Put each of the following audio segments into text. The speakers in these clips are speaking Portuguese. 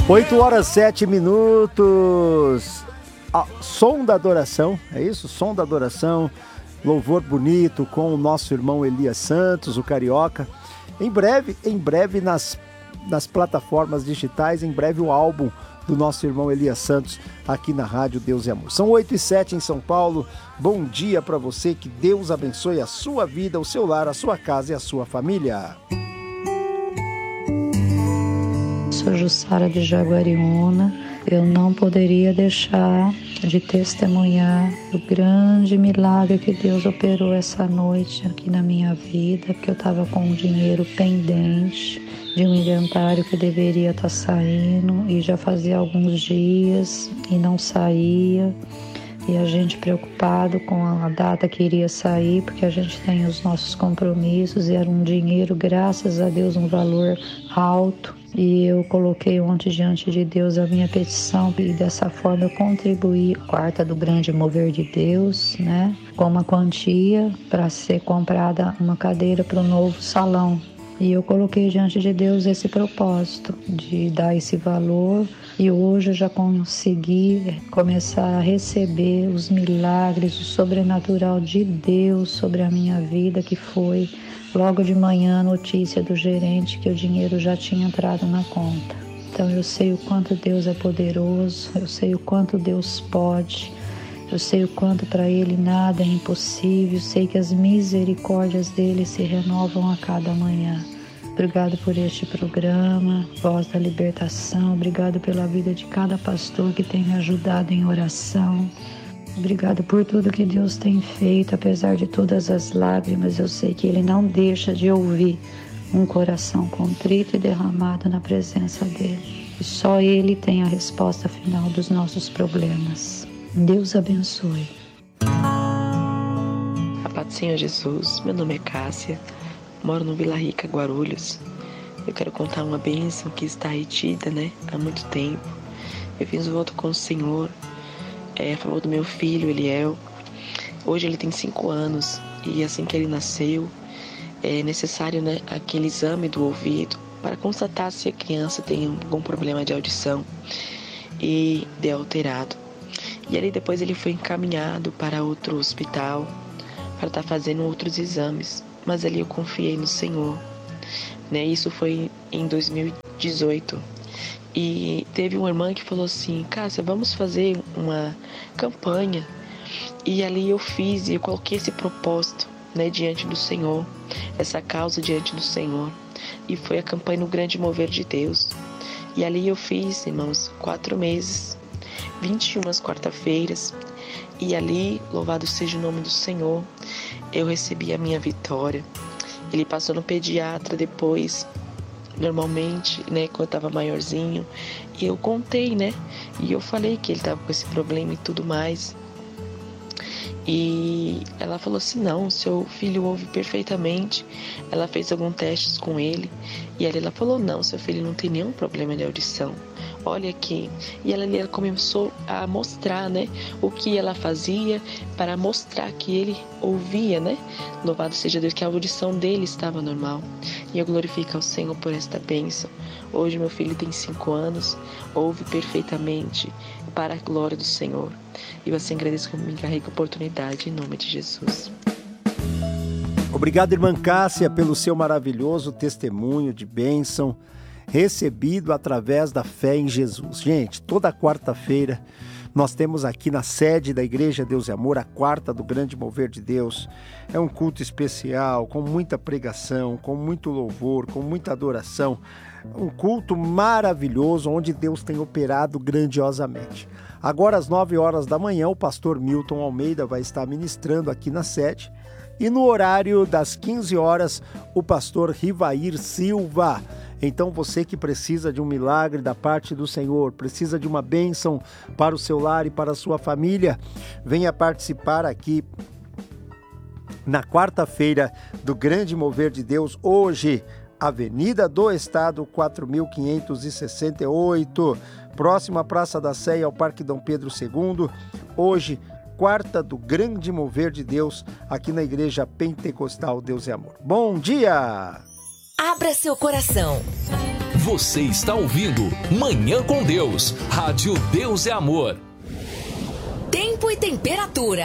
8h07. Som da adoração, é isso? Som da adoração, louvor bonito com o nosso irmão Elias Santos, o Carioca. Em breve nas plataformas digitais, em breve o álbum do nosso irmão Elias Santos aqui na Rádio Deus e Amor. São 8h07 em São Paulo. Bom dia para você, que Deus abençoe a sua vida, o seu lar, a sua casa e a sua família. Sou Jussara de Jaguariúna. Eu não poderia deixar de testemunhar o grande milagre que Deus operou essa noite aqui na minha vida, porque eu estava com um dinheiro pendente de um inventário que deveria estar saindo e já fazia alguns dias e não saía. E a gente preocupado com a data que iria sair, porque a gente tem os nossos compromissos e era um dinheiro, graças a Deus, um valor alto. E eu coloquei ontem diante de Deus a minha petição e dessa forma eu contribuí com a quarta do grande mover de Deus, né? Com uma quantia para ser comprada uma cadeira para o novo salão. E eu coloquei diante de Deus esse propósito de dar esse valor. E hoje eu já consegui começar a receber os milagres, o sobrenatural de Deus sobre a minha vida, que foi logo de manhã a notícia do gerente que o dinheiro já tinha entrado na conta. Então eu sei o quanto Deus é poderoso, eu sei o quanto Deus pode, eu sei o quanto para Ele nada é impossível, sei que as misericórdias dele se renovam a cada manhã. Obrigado por este programa, Voz da Libertação. Obrigado pela vida de cada pastor que tem me ajudado em oração. Obrigado por tudo que Deus tem feito, apesar de todas as lágrimas. Eu sei que Ele não deixa de ouvir um coração contrito e derramado na presença dEle. E só Ele tem a resposta final dos nossos problemas. Deus abençoe. A paz do Senhor Jesus, meu nome é Cássia. Moro no Vila Rica, Guarulhos. Eu quero contar uma bênção que está retida, há muito tempo. Eu fiz um voto com o Senhor a favor do meu filho, Eliel. Hoje ele tem 5 anos e assim que ele nasceu, é necessário, aquele exame do ouvido para constatar se a criança tem algum problema de audição e de alterado. E ali depois ele foi encaminhado para outro hospital para estar fazendo outros exames. Mas ali eu confiei no Senhor, Isso foi em 2018. E teve uma irmã que falou assim: Cássia, vamos fazer uma campanha. E ali eu fiz e eu coloquei esse propósito, diante do Senhor, essa causa diante do Senhor. E foi a campanha No Grande Mover de Deus. E ali eu fiz, irmãos, 4 meses, 21 quarta-feiras. E ali, louvado seja o nome do Senhor, eu recebi a minha vitória. Ele passou no pediatra depois, normalmente, quando eu estava maiorzinho. E eu contei, E eu falei que ele estava com esse problema e tudo mais. E ela falou assim: não, seu filho ouve perfeitamente. Ela fez alguns testes com ele. E ali ela falou: não, seu filho não tem nenhum problema de audição. Olha aqui. E ela começou a mostrar, o que ela fazia para mostrar que ele ouvia, Louvado seja Deus, que a audição dele estava normal. E eu glorifico ao Senhor por esta bênção. Hoje meu filho tem 5 anos, ouve perfeitamente, para a glória do Senhor. E eu assim agradeço como me encarrega a oportunidade, em nome de Jesus. Obrigado, irmã Cássia, pelo seu maravilhoso testemunho de bênção recebido através da fé em Jesus. Gente, toda quarta-feira nós temos aqui na sede da Igreja Deus e Amor a quarta do Grande Mover de Deus. É um culto especial, com muita pregação, com muito louvor, com muita adoração. Um culto maravilhoso, onde Deus tem operado grandiosamente. Agora, às 9h da manhã, o pastor Milton Almeida vai estar ministrando aqui na sede. E no horário das 15h, o pastor Rivair Silva. Então você que precisa de um milagre da parte do Senhor, precisa de uma bênção para o seu lar e para a sua família, venha participar aqui na quarta-feira do Grande Mover de Deus, hoje, Avenida do Estado, 4568, próximo à Praça da Sé e ao Parque Dom Pedro II, hoje, quarta do Grande Mover de Deus, aqui na Igreja Pentecostal Deus e Amor. Bom dia! Abra seu coração. Você está ouvindo Manhã com Deus. Rádio Deus é Amor. Tempo e temperatura.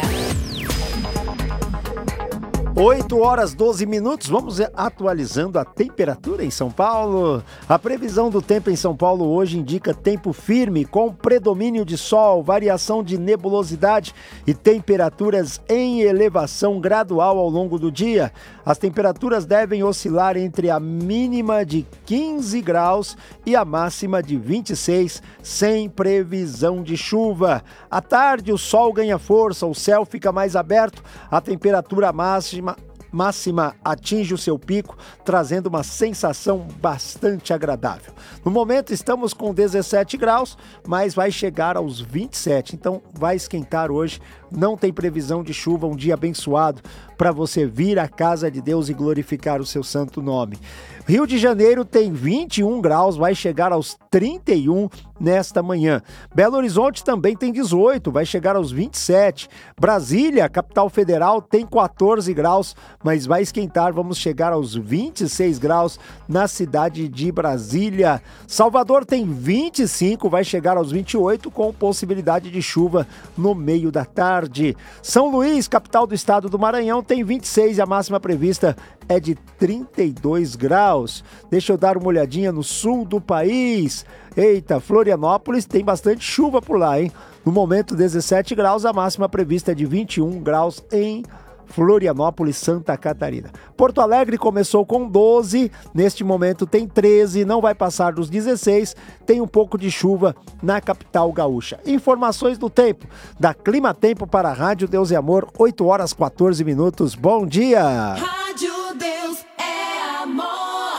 8 horas 12 minutos, vamos atualizando a temperatura em São Paulo. A previsão do tempo em São Paulo hoje indica tempo firme, com predomínio de sol, variação de nebulosidade e temperaturas em elevação gradual ao longo do dia. As temperaturas devem oscilar entre a mínima de 15 graus e a máxima de 26, sem previsão de chuva. À tarde, o sol ganha força, o céu fica mais aberto, a temperatura máxima atinge o seu pico, trazendo uma sensação bastante agradável. No momento estamos com 17 graus, mas vai chegar aos 27, então vai esquentar hoje. Não tem previsão de chuva, um dia abençoado para você vir à casa de Deus e glorificar o seu santo nome. Rio de Janeiro tem 21 graus, vai chegar aos 31 nesta manhã. Belo Horizonte também tem 18, vai chegar aos 27. Brasília, capital federal, tem 14 graus, mas vai esquentar, vamos chegar aos 26 graus na cidade de Brasília. Salvador tem 25, vai chegar aos 28, com possibilidade de chuva no meio da tarde. São Luís, capital do estado do Maranhão, tem 26 e a máxima prevista é de 32 graus. Deixa eu dar uma olhadinha no sul do país. Eita, Florianópolis tem bastante chuva por lá, hein? No momento, 17 graus, a máxima prevista é de 21 graus em Florianópolis, Santa Catarina. Porto Alegre começou com 12, neste momento tem 13, não vai passar dos 16, tem um pouco de chuva na capital gaúcha. Informações do tempo, da Clima Tempo para a Rádio Deus é Amor, 8 horas 14 minutos, bom dia! Rádio Deus é Amor.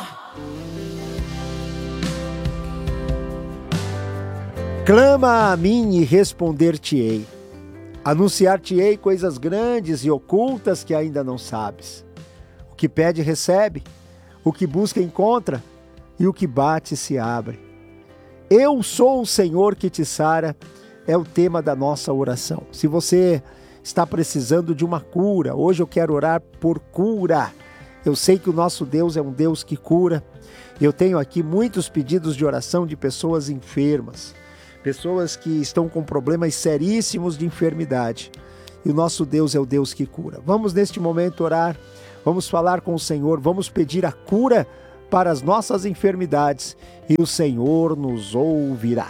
Clama a mim e responder-te-ei. Anunciar-te-ei coisas grandes e ocultas que ainda não sabes. O que pede, recebe. O que busca, encontra. E o que bate, se abre. Eu sou o Senhor que te sara, é o tema da nossa oração. Se você está precisando de uma cura, hoje eu quero orar por cura. Eu sei que o nosso Deus é um Deus que cura. Eu tenho aqui muitos pedidos de oração de pessoas enfermas. Pessoas que estão com problemas seríssimos de enfermidade. E o nosso Deus é o Deus que cura. Vamos neste momento orar, vamos falar com o Senhor, vamos pedir a cura para as nossas enfermidades e o Senhor nos ouvirá.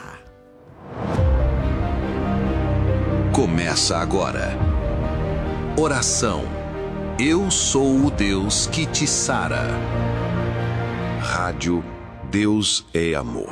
Começa agora. Oração. Eu sou o Deus que te sara. Rádio Deus é Amor.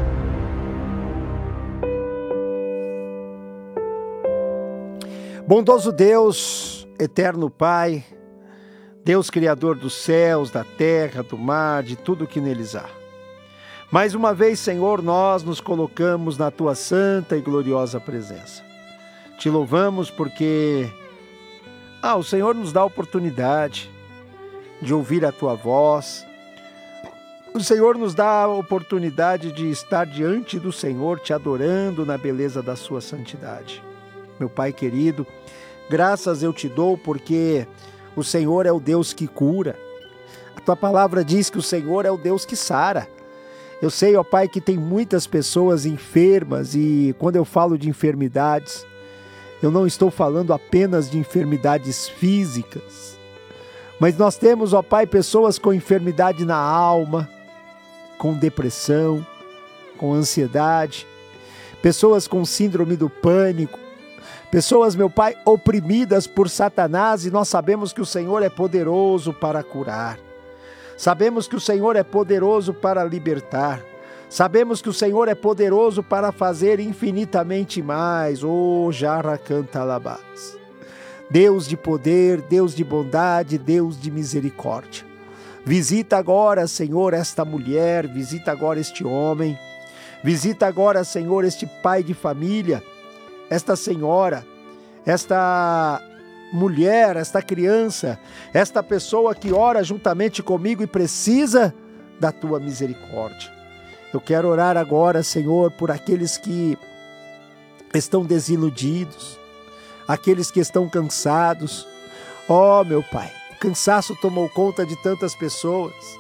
Bondoso Deus, eterno Pai, Deus Criador dos céus, da terra, do mar, de tudo que neles há. Mais uma vez, Senhor, nós nos colocamos na Tua santa e gloriosa presença. Te louvamos porque o Senhor nos dá a oportunidade de ouvir a Tua voz. O Senhor nos dá a oportunidade de estar diante do Senhor, te adorando na beleza da Sua santidade. Meu Pai querido, graças eu te dou porque o Senhor é o Deus que cura. A Tua palavra diz que o Senhor é o Deus que sara. Eu sei, ó Pai, que tem muitas pessoas enfermas e quando eu falo de enfermidades, eu não estou falando apenas de enfermidades físicas, mas nós temos, ó Pai, pessoas com enfermidade na alma, com depressão, com ansiedade, pessoas com síndrome do pânico, pessoas, meu Pai, oprimidas por Satanás, e nós sabemos que o Senhor é poderoso para curar. Sabemos que o Senhor é poderoso para libertar. Sabemos que o Senhor é poderoso para fazer infinitamente mais. Jarra canta alabás. Deus de poder, Deus de bondade, Deus de misericórdia. Visita agora, Senhor, esta mulher, visita agora este homem. Visita agora, Senhor, este pai de família, esta senhora, esta mulher, esta criança, esta pessoa que ora juntamente comigo e precisa da Tua misericórdia. Eu quero orar agora, Senhor, por aqueles que estão desiludidos, aqueles que estão cansados. Meu Pai, o cansaço tomou conta de tantas pessoas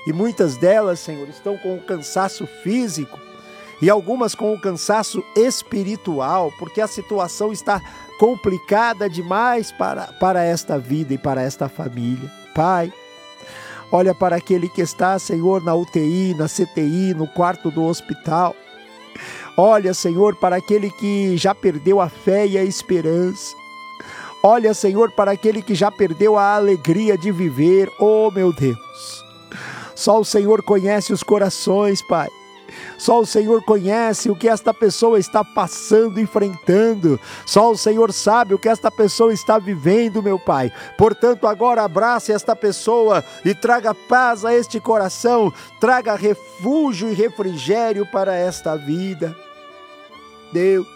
E muitas delas, Senhor, estão com o cansaço físico e algumas com o cansaço espiritual, porque a situação está complicada demais para esta vida e para esta família. Pai, olha para aquele que está, Senhor, na UTI, na CTI, no quarto do hospital. Olha, Senhor, para aquele que já perdeu a fé e a esperança. Olha, Senhor, para aquele que já perdeu a alegria de viver. Oh, meu Deus! Só o Senhor conhece os corações, Pai. Só o Senhor conhece o que esta pessoa está passando, enfrentando. Só o Senhor sabe o que esta pessoa está vivendo, meu Pai. Portanto, agora abrace esta pessoa e traga paz a este coração. Traga refúgio e refrigério para esta vida. Deus,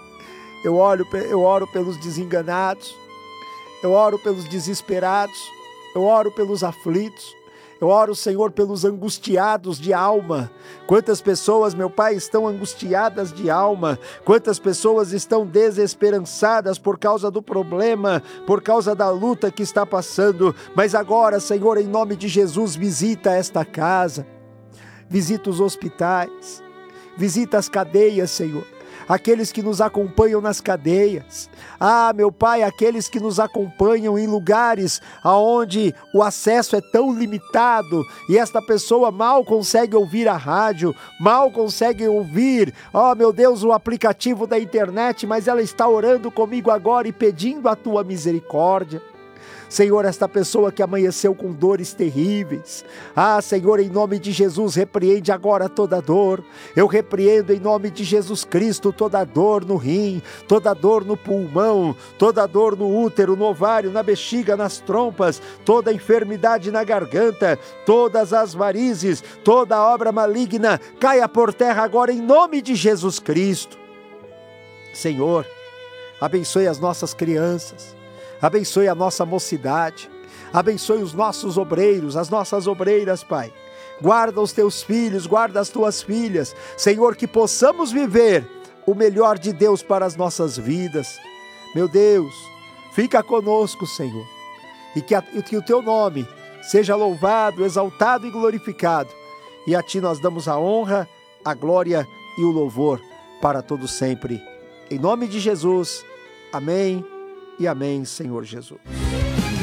eu oro pelos desenganados. Eu oro pelos desesperados. Eu oro pelos aflitos. Eu oro, Senhor, pelos angustiados de alma. Quantas pessoas, meu Pai, estão angustiadas de alma. Quantas pessoas estão desesperançadas por causa do problema, por causa da luta que está passando. Mas agora, Senhor, em nome de Jesus, visita esta casa. Visita os hospitais. Visita as cadeias, Senhor. Aqueles que nos acompanham nas cadeias. Ah, meu Pai, aqueles que nos acompanham em lugares onde o acesso é tão limitado e esta pessoa mal consegue ouvir a rádio, mal consegue ouvir, oh meu Deus, o aplicativo da internet, mas ela está orando comigo agora e pedindo a Tua misericórdia. Senhor, esta pessoa que amanheceu com dores terríveis. Ah, Senhor, em nome de Jesus, repreende agora toda dor. Eu repreendo em nome de Jesus Cristo toda dor no rim, toda dor no pulmão, toda dor no útero, no ovário, na bexiga, nas trompas, toda enfermidade na garganta, todas as varizes, toda obra maligna, caia por terra agora em nome de Jesus Cristo. Senhor, abençoe as nossas crianças. Abençoe a nossa mocidade, abençoe os nossos obreiros, as nossas obreiras, Pai. Guarda os Teus filhos, guarda as Tuas filhas. Senhor, que possamos viver o melhor de Deus para as nossas vidas. Meu Deus, fica conosco, Senhor, e que o Teu nome seja louvado, exaltado e glorificado. E a Ti nós damos a honra, a glória e o louvor para todos sempre. Em nome de Jesus, amém. E amém, Senhor Jesus.